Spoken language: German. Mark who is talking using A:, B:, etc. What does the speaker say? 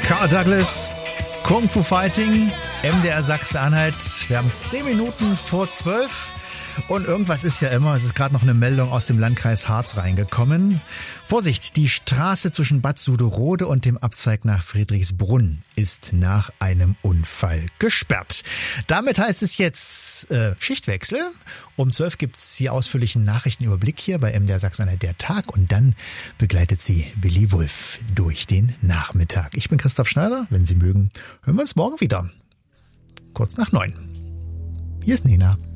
A: Carl Douglas, Kung Fu Fighting, MDR Sachsen-Anhalt. Wir haben 10 Minuten vor 12 und irgendwas ist ja immer. Es ist gerade noch eine Meldung aus dem Landkreis Harz reingekommen. Vorsicht, die Straße zwischen Bad Suderode und dem Abzweig nach Friedrichsbrunn ist nach einem Unfall gesperrt. Damit heißt es jetzt Schichtwechsel. Um 12 gibt es die ausführlichen Nachrichtenüberblick hier bei MDR Sachsen-Anhalt der Tag und dann begleitet sie Billy Wulff durch den Nachmittag. Ich bin Christoph Schneider. Wenn Sie mögen, hören wir uns morgen wieder. Kurz nach 9. Hier ist Nena.